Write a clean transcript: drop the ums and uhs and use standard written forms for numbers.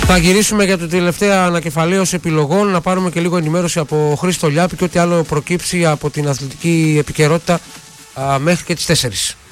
Θα γυρίσουμε για την τελευταία ανακεφαλαίωση επιλογών, να πάρουμε και λίγο ενημέρωση από Χρήστο Λιάπη και ό,τι άλλο προκύψει από την αθλητική επικαιρότητα μέχρι και τις 4.